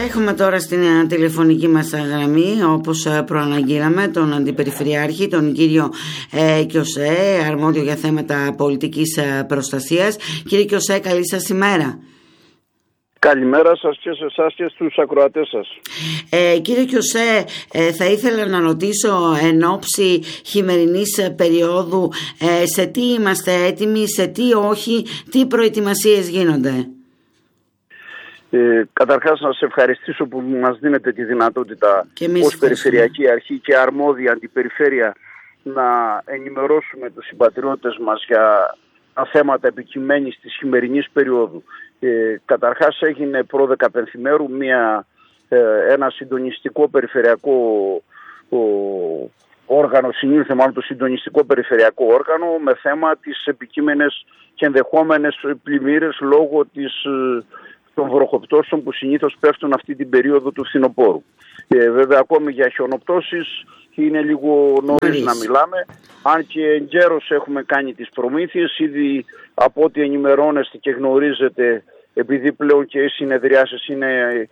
Έχουμε τώρα στην τηλεφωνική μας γραμμή, όπως προαναγγείλαμε, τον Αντιπεριφερειάρχη, τον κύριο Κιωσέ, αρμόδιο για θέματα πολιτικής προστασίας. Κύριε Κιωσέ, καλή σας ημέρα. Καλημέρα σας και σε εσάς και στους ακροατές σας. Κύριε Κιωσέ, θα ήθελα να ρωτήσω εν όψη χειμερινής περίοδου σε τι είμαστε έτοιμοι, σε τι όχι, τι προετοιμασίες γίνονται. Καταρχάς να σας ευχαριστήσω που μας δίνετε τη δυνατότητα ως Περιφερειακή Αρχή και αρμόδια Αντιπεριφέρεια να ενημερώσουμε τους συμπατριώτες μας για τα θέματα επικειμένης της χειμερινής περίοδου. Καταρχάς έγινε προ 15 ένα συντονιστικό περιφερειακό όργανο, συνήλθε μάλλον το συντονιστικό περιφερειακό όργανο με θέμα τις επικείμενες και ενδεχόμενες πλημμύρες λόγω των βροχοπτώσεων που συνήθως πέφτουν αυτή την περίοδο του φθινοπόρου. Βέβαια ακόμη για χιονοπτώσεις είναι λίγο νωρίς να μιλάμε, αν και εγκαίρως έχουμε κάνει τις προμήθειες, ήδη από ό,τι ενημερώνεστε και γνωρίζετε, επειδή πλέον και οι συνεδριάσεις είναι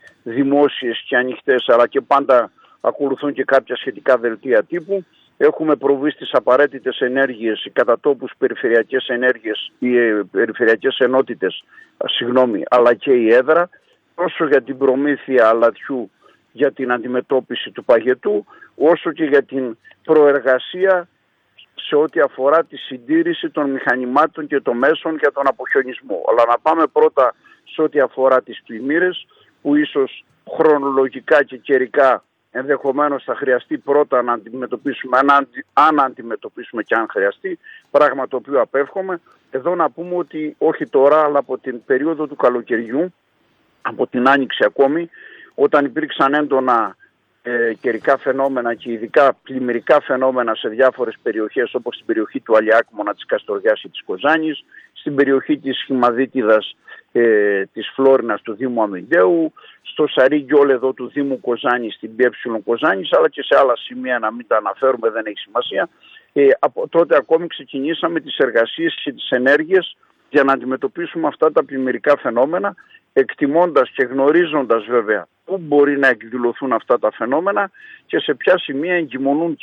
δημόσιες και ανοιχτές, αλλά και πάντα ακολουθούν και κάποια σχετικά δελτία τύπου, έχουμε προβεί στις απαραίτητες ενέργειες, κατά τόπους περιφερειακές ενέργειες, οι περιφερειακές ενότητες, αλλά και η έδρα, τόσο για την προμήθεια αλατιού για την αντιμετώπιση του παγετού, όσο και για την προεργασία σε ό,τι αφορά τη συντήρηση των μηχανημάτων και των μέσων για τον αποχιονισμό. Αλλά να πάμε πρώτα σε ό,τι αφορά τις πλημμύρες, που ίσως χρονολογικά και καιρικά ενδεχομένως θα χρειαστεί πρώτα να αντιμετωπίσουμε, αν αντιμετωπίσουμε και αν χρειαστεί, πράγμα το οποίο απέφχομαι. Εδώ να πούμε ότι όχι τώρα, αλλά από την περίοδο του καλοκαιριού, από την Άνοιξη ακόμη, όταν υπήρξαν έντονα καιρικά φαινόμενα και ειδικά πλημμυρικά φαινόμενα σε διάφορες περιοχές, όπως στην περιοχή του Αλιάκμονα, της Καστοριάς ή της Κοζάνης, στην περιοχή της Χυμαδίτιδας, της Φλόρινας του Δήμου Αμυντέου, στο Σαρίγκιόλ εδώ του Δήμου Κοζάνης, στην Πιέψιλον Κοζάνης, αλλά και σε άλλα σημεία, να μην τα αναφέρουμε, δεν έχει σημασία. Από τότε ακόμη ξεκινήσαμε τις εργασίες και τις ενέργειες για να αντιμετωπίσουμε αυτά τα πλημμυρικά φαινόμενα, εκτιμώντας και γνωρίζοντας βέβαια πού μπορεί να εκδηλωθούν αυτά τα φαινόμενα και σε ποια σημεία εγκυμονούν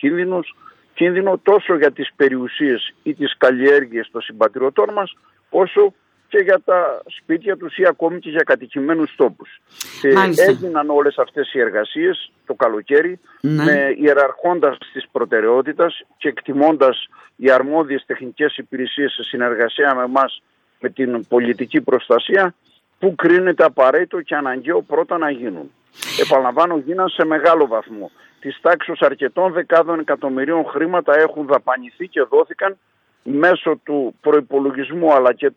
κίνδυνο τόσο για τις περιουσίες ή τις καλλιέργειες των συμπατριωτών μας, όσο και για τα σπίτια τους ή ακόμη και για κατοικημένους τόπους. Έγιναν όλες αυτές οι εργασίες το καλοκαίρι, με ιεραρχώντας τις προτεραιότητες και εκτιμώντας οι αρμόδιες τεχνικές υπηρεσίες σε συνεργασία με εμάς, με την πολιτική προστασία, που κρίνεται απαραίτητο και αναγκαίο πρώτα να γίνουν. Επαναλαμβάνω, γίναν σε μεγάλο βαθμό. Της τάξης αρκετών δεκάδων εκατομμυρίων χρήματα έχουν δαπανηθεί και δόθηκαν μέσω του προϋπολογισμού αλλά και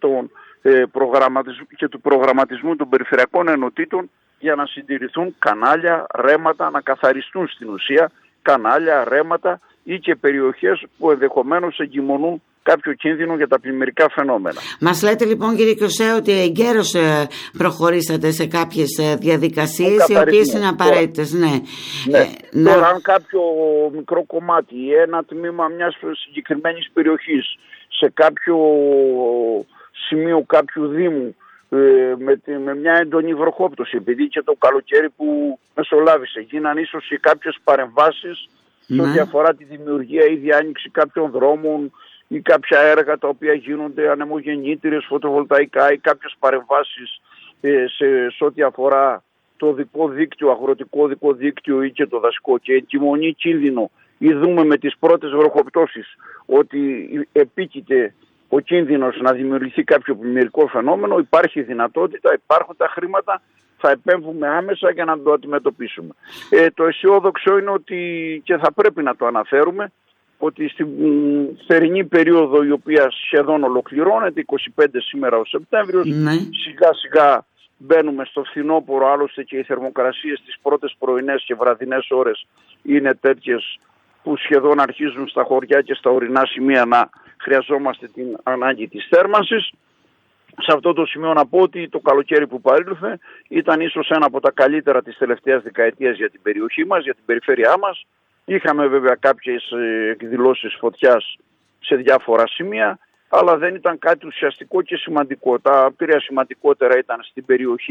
του προγραμματισμού των περιφερειακών ενωτήτων για να συντηρηθούν κανάλια, ρέματα, να καθαριστούν στην ουσία κανάλια, ρέματα ή και περιοχές που ενδεχομένως εγκυμονούν κάποιο κίνδυνο για τα πλημμυρικά φαινόμενα. Μας λέτε λοιπόν, κύριε Κιωσέ, ότι εγκαίρως προχωρήσατε σε κάποιες διαδικασίες οι οποίες είναι απαραίτητες. Τώρα αν κάποιο μικρό κομμάτι ή ένα τμήμα μιας συγκεκριμένης περιοχής σε κάποιο σημείο κάποιου δήμου με μια έντονη βροχόπτωση, επειδή και το καλοκαίρι που μεσολάβησε γίναν ίσως και κάποιες παρεμβάσεις σε ό,τι αφορά τη δημιουργία ή διάνοιξη κάποιων δρόμων ή κάποια έργα τα οποία γίνονται, ανεμογεννήτηρες, φωτοβολταϊκά ή κάποιες παρεμβάσεις σε ό,τι αφορά το δικό δίκτυο, αγροτικό δικό δίκτυο ή και το δασικό, και εγκυμονεί κίνδυνο ή δούμε με τις πρώτες βροχοπτώσεις ότι επίκειται ο κίνδυνος να δημιουργηθεί κάποιο πλημμυρικό φαινόμενο, υπάρχει δυνατότητα, υπάρχουν τα χρήματα, θα επέμβουμε άμεσα για να το αντιμετωπίσουμε. Το αισιόδοξο είναι ότι, και θα πρέπει να το αναφέρουμε, ότι στην θερινή περίοδο, η οποία σχεδόν ολοκληρώνεται, 25 σήμερα ο Σεπτέμβριος, σιγά σιγά μπαίνουμε στο φθινόπωρο, άλλωστε και οι θερμοκρασίες τις πρώτες πρωινές και βραδινές ώρες είναι τέτοιες που σχεδόν αρχίζουν στα χωριά και στα ορεινά σημεία να χρειαζόμαστε την ανάγκη της θέρμανσης. Σε αυτό το σημείο να πω ότι το καλοκαίρι που παρήλθε ήταν ίσως ένα από τα καλύτερα της τελευταίας δεκαετίας για την περιοχή μας, για την περιφέρειά μας. Είχαμε βέβαια κάποιες εκδηλώσεις φωτιάς σε διάφορα σημεία, αλλά δεν ήταν κάτι ουσιαστικό και σημαντικό. Τα πυρία σημαντικότερα ήταν στην περιοχή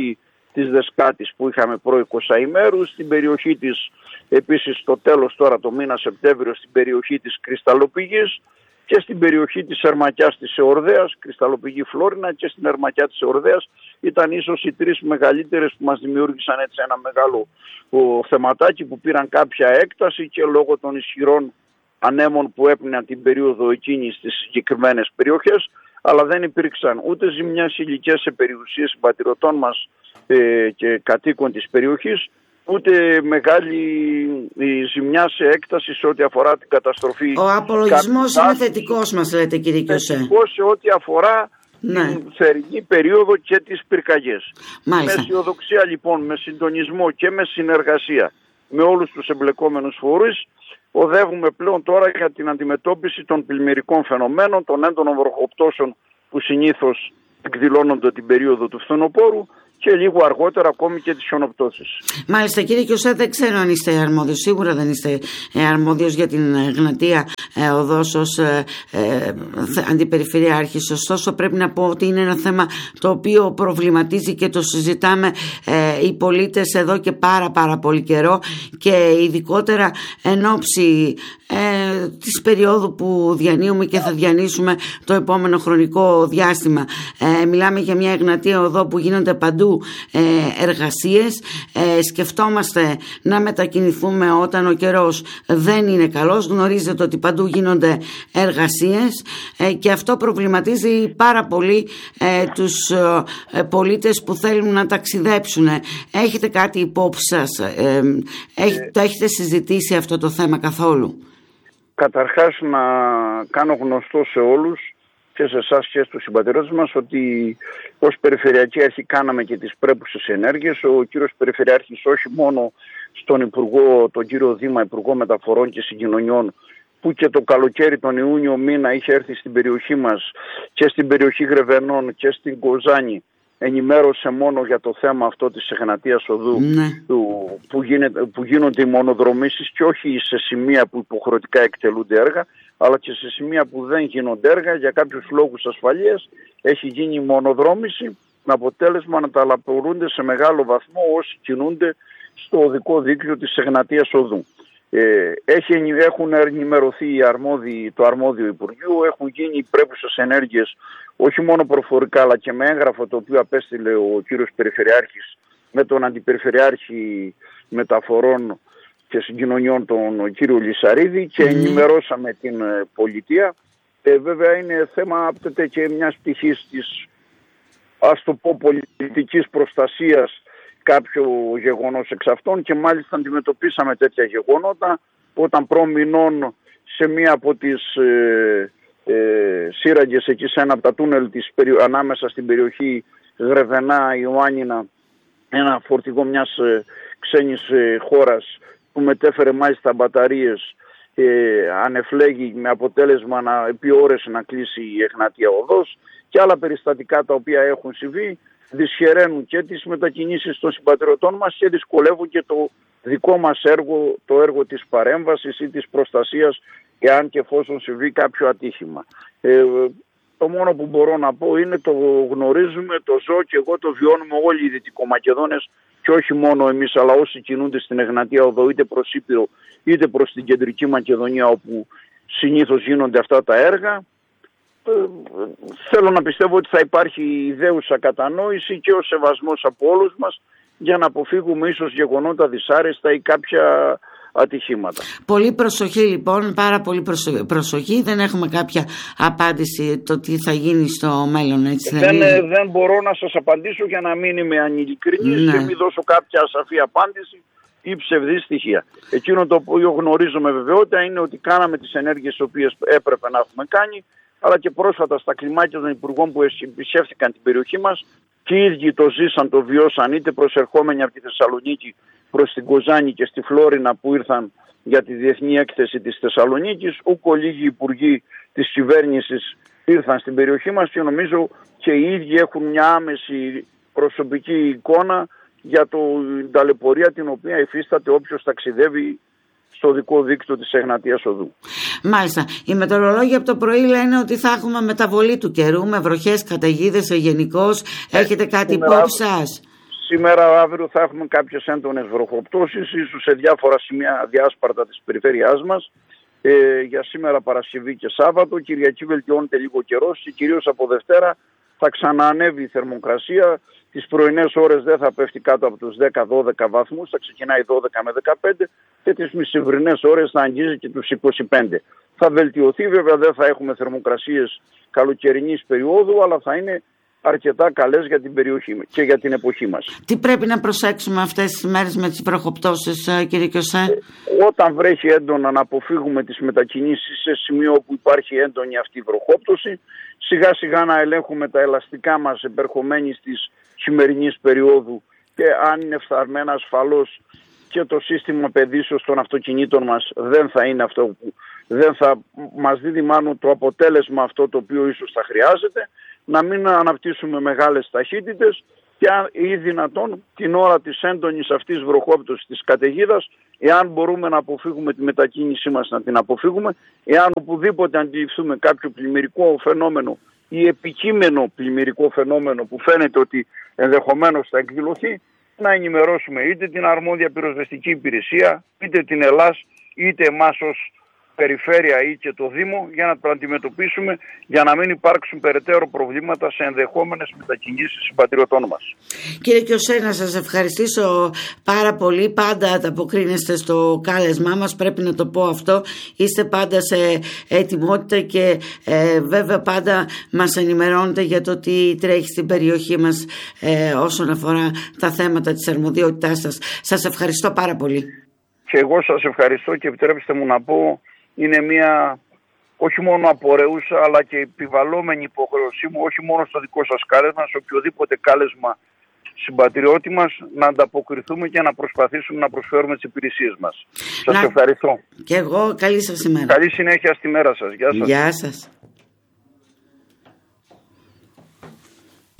της Δεσκάτης που είχαμε προ 20 ημέρου, στην περιοχή της επίσης στο τέλος τώρα το μήνα Σεπτέμβριο στην περιοχή της Κρυσταλλοπηγής και στην περιοχή της Ερμακιάς της Εορδέας, Κρυσταλλοπηγή Φλόρινα και στην Ερμακιά της Εορδέας. Ήταν ίσως οι τρεις μεγαλύτερες που μας δημιούργησαν έτσι ένα μεγάλο θεματάκι που πήραν κάποια έκταση και λόγω των ισχυρών ανέμων που έπνεαν την περίοδο εκείνη στις συγκεκριμένες περιοχές, αλλά δεν υπήρξαν ούτε ζημιές υλικές σε περιουσίες συμπατηρωτών μας και κατοίκων της περιοχής, ούτε μεγάλη ζημιά σε έκταση σε ό,τι αφορά την καταστροφή. Ο απολογισμός είναι θετικός μας λέτε κύριε Κιωσέ. Θετικός σε ό,τι αφορά την θερινή περίοδο και τις πυρκαγιές. Μάλιστα. Με αισιοδοξία λοιπόν, με συντονισμό και με συνεργασία με όλους τους εμπλεκόμενους φορείς, οδεύουμε πλέον τώρα για την αντιμετώπιση των πλημμυρικών φαινομένων, των έντονων βροχοπτώσεων που συνήθως εκδηλώνονται την περίοδο του φθινοπόρου και λίγο αργότερα ακόμη και τις χιονοπτώσεις. Μάλιστα κύριε Κιωσέ, δεν ξέρω αν είστε αρμόδιος, σίγουρα δεν είστε αρμόδιος για την Εγνατία Οδός ως αντιπεριφερειάρχης, ωστόσο πρέπει να πω ότι είναι ένα θέμα το οποίο προβληματίζει και το συζητάμε οι πολίτες εδώ και πάρα πολύ καιρό και ειδικότερα εν ώψη της περίοδου που διανύουμε και θα διανύσουμε το επόμενο χρονικό διάστημα. Μιλάμε για μια Εγνατία Οδό που γίνονται παντού εργασίες, σκεφτόμαστε να μετακινηθούμε όταν ο καιρός δεν είναι καλός, γνωρίζετε ότι παντού γίνονται εργασίες και αυτό προβληματίζει πάρα πολύ τους πολίτες που θέλουν να ταξιδέψουν. Έχετε κάτι υπόψη σας, το έχετε συζητήσει αυτό το θέμα καθόλου? Καταρχάς να κάνω γνωστό σε όλους και σε εσάς και στους συμπατριώτες μας ότι ως Περιφερειακή Αρχή κάναμε και τις πρέπουσες ενέργειες. Ο κύριος Περιφερειάρχης όχι μόνο στον Υπουργό, τον κύριο Δήμα, Υπουργό Μεταφορών και Συγκοινωνιών, που και το καλοκαίρι τον Ιούνιο μήνα είχε έρθει στην περιοχή μας και στην περιοχή Γρεβενών και στην Κοζάνη, ενημέρωσε μόνο για το θέμα αυτό της Εγνατίας Οδού, που γίνονται οι μονοδρομήσεις και όχι σε σημεία που υποχρεωτικά εκτελούνται έργα, αλλά και σε σημεία που δεν γίνονται έργα για κάποιους λόγους ασφαλείας. Έχει γίνει η μονοδρόμηση με αποτέλεσμα να ταλαιπωρούνται σε μεγάλο βαθμό όσοι κινούνται στο οδικό δίκτυο της Εγνατίας Οδού. Έχουν ενημερωθεί το αρμόδιο Υπουργείο, έχουν γίνει πρέπουσες ενέργειες όχι μόνο προφορικά αλλά και με έγγραφο το οποίο απέστειλε ο κύριος Περιφερειάρχης με τον Αντιπεριφερειάρχη Μεταφορών και Συγκοινωνιών τον κύριο Λυσαρίδη και ενημερώσαμε την πολιτεία. Βέβαια είναι θέμα άπτεται και μιας πτυχής της, ας το πω, πολιτικής προστασίας κάποιο γεγονός εξ αυτών και μάλιστα αντιμετωπίσαμε τέτοια γεγονότα όταν προμηνών σε μία από τις σύραγγες εκεί σε ένα από τα τούνελ ανάμεσα στην περιοχή Γρεβενά Ιωάννηνα, ένα φορτηγό μιας ξένης χώρας που μετέφερε μάλιστα μπαταρίες ανεφλέγει με αποτέλεσμα επί ώρες να κλείσει η Εγνατία Οδός και άλλα περιστατικά τα οποία έχουν συμβεί δυσχεραίνουν και τις μετακινήσεις των συμπατριωτών μας και δυσκολεύουν και το δικό μας έργο, το έργο της παρέμβασης ή της προστασίας εάν και εφόσον συμβεί κάποιο ατύχημα. Το μόνο που μπορώ να πω είναι το γνωρίζουμε, το ζω και εγώ το βιώνουμε όλοι οι Δυτικομακεδόνες και όχι μόνο εμείς αλλά όσοι κινούνται στην Εγνατία Οδό είτε προς Ήπειρο είτε προς την Κεντρική Μακεδονία όπου συνήθως γίνονται αυτά τα έργα. Θέλω να πιστεύω ότι θα υπάρχει ιδέουσα κατανόηση και ο σεβασμός από όλους μας για να αποφύγουμε ίσως γεγονότα δυσάρεστα ή κάποια ατυχήματα. Πολύ προσοχή λοιπόν, πάρα πολύ προσοχή. Δεν έχουμε κάποια απάντηση το τι θα γίνει στο μέλλον, έτσι δεν μπορώ να σας απαντήσω για να μην είμαι ανηλικρινής και μην δώσω κάποια ασαφή απάντηση ή ψευδή στοιχεία. Εκείνο το οποίο γνωρίζω με βεβαιότητα είναι ότι κάναμε τις ενέργειες τις οποίες έπρεπε να έχουμε κάνει, αλλά και πρόσφατα στα κλιμάκια των υπουργών που επισκέφθηκαν την περιοχή μας και οι ίδιοι το ζήσαν, το βιώσαν, είτε προσερχόμενοι από τη Θεσσαλονίκη προς την Κοζάνη και στη Φλόρινα που ήρθαν για τη διεθνή έκθεση της Θεσσαλονίκης, ούκο λίγοι υπουργοί της κυβέρνησης ήρθαν στην περιοχή μας και νομίζω και οι ίδιοι έχουν μια άμεση προσωπική εικόνα για την ταλαιπωρία την οποία υφίσταται όποιος ταξιδεύει στο δικό δίκτυο της Εγνατίας Οδού. Μάλιστα. Οι μετεωρολόγοι από το πρωί λένε ότι θα έχουμε μεταβολή του καιρού με βροχές, καταιγίδες γενικώς. Έχετε κάτι υπόψη σας? Σήμερα, αύριο θα έχουμε κάποιες έντονες βροχοπτώσεις, ίσως σε διάφορα σημεία διάσπαρτα της περιφέρειάς μας. Για σήμερα Παρασκευή και Σάββατο, Κυριακή βελτιώνεται λίγο καιρός και κυρίως από Δευτέρα θα ξαναανέβει η θερμοκρασία. Τις πρωινές ώρες δεν θα πέφτει κάτω από τους 10-12 βαθμούς, θα ξεκινάει 12 με 15 και τις μεσημβρινές ώρες θα αγγίζει και τους 25. Θα βελτιωθεί, βέβαια δεν θα έχουμε θερμοκρασίες καλοκαιρινής περίοδου, αλλά θα είναι αρκετά καλές για την περιοχή και για την εποχή μας. Τι πρέπει να προσέξουμε αυτές τις μέρες με τις βροχοπτώσεις, κύριε Κιωσέ? Όταν βρέχει έντονα να αποφύγουμε τις μετακινήσεις σε σημείο όπου υπάρχει έντονη αυτή η βροχόπτωση, σιγά σιγά να ελέγχουμε τα ελαστικά μας επερχομένης της χειμερινής περίοδου και αν είναι φθαρμένα ασφαλώς και το σύστημα παιδίσεως των αυτοκινήτων μας δεν θα είναι αυτό που δεν θα μας δίδει μάλλον το αποτέλεσμα αυτό το οποίο ίσως θα χρειάζεται, να μην αναπτύσσουμε μεγάλες ταχύτητες και ή δυνατόν την ώρα της έντονης αυτής βροχόπτωσης της καταιγίδας, εάν μπορούμε να αποφύγουμε τη μετακίνησή μας να την αποφύγουμε, εάν οπουδήποτε αντιληφθούμε κάποιο πλημμυρικό φαινόμενο ή επικείμενο πλημμυρικό φαινόμενο που φαίνεται ότι ενδεχομένως θα εκδηλωθεί, να ενημερώσουμε είτε την αρμόδια πυροσβεστική υπηρεσία, είτε την Ελλάς, είτε εμάς ως περιφέρεια ή και το Δήμο για να το αντιμετωπίσουμε, για να μην υπάρξουν περαιτέρω προβλήματα σε ενδεχόμενες μετακινήσεις συμπατριωτών μας. Κύριε Κιωσέ, να σας ευχαριστήσω πάρα πολύ. Πάντα ανταποκρίνεστε στο κάλεσμά μας, πρέπει να το πω αυτό. Είστε πάντα σε ετοιμότητα και βέβαια πάντα μας ενημερώνετε για το τι τρέχει στην περιοχή μας όσον αφορά τα θέματα της αρμοδιότητάς σας. Σας ευχαριστώ πάρα πολύ. Και εγώ σας ευχαριστώ και επιτρέψτε μου να πω, είναι μια όχι μόνο απορρεούσα αλλά και επιβαλλόμενη υποχρεωσή μου, όχι μόνο στο δικό σας κάλεσμα, σε οποιοδήποτε κάλεσμα συμπατριώτη μας, να ανταποκριθούμε και να προσπαθήσουμε να προσφέρουμε τις υπηρεσίες μας. Σας ευχαριστώ. Και εγώ καλή σας ημέρα. Καλή συνέχεια στη μέρα σας. Γεια σας. Γεια σας.